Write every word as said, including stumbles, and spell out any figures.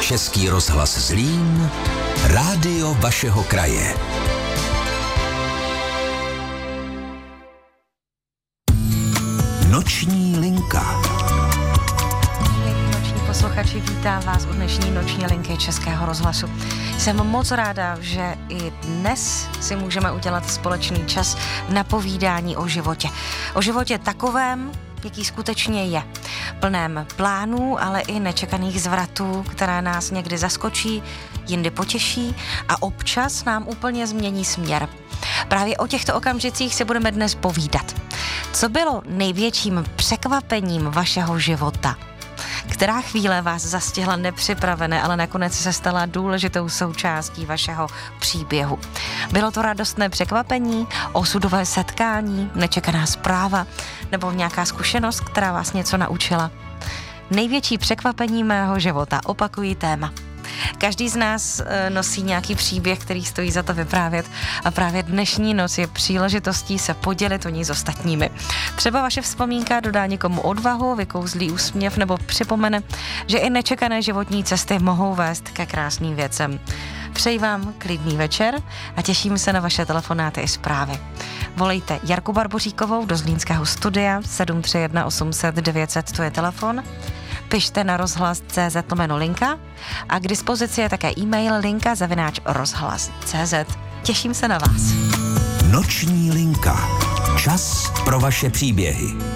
Český rozhlas Zlín, rádio vašeho kraje. Noční linka. Noční posluchači, vítám vás u dnešní noční linky Českého rozhlasu. Jsem moc ráda, že i dnes si můžeme udělat společný čas na povídání o životě. O životě takovém, jaký skutečně je. Plném plánů, ale i nečekaných zvratů, které nás někdy zaskočí, jindy potěší a občas nám úplně změní směr. Právě o těchto okamžicích si budeme dnes povídat. Co bylo největším překvapením vašeho života? Která chvíle vás zastihla nepřipravené, ale nakonec se stala důležitou součástí vašeho příběhu? Bylo to radostné překvapení, osudové setkání, nečekaná zpráva nebo nějaká zkušenost, která vás něco naučila? Největší překvapení mého života, opakují téma. Každý z nás nosí nějaký příběh, který stojí za to vyprávět a právě dnešní noc je příležitostí se podělit o ní s ostatními. Třeba vaše vzpomínka dodá někomu odvahu, vykouzlí úsměv nebo připomene, že i nečekané životní cesty mohou vést ke krásným věcem. Přeji vám klidný večer a těším se na vaše telefonáty i zprávy. Volejte Jarku Barboříkovou do zlínského studia sedm tři jedna osm set devět set, to je telefon. Pište na rozhlas tečka cé zet lomeno linka a k dispozici je také e-mail linka zavináč rozhlas tečka cé zet. Těším se na vás. Noční linka. Čas pro vaše příběhy.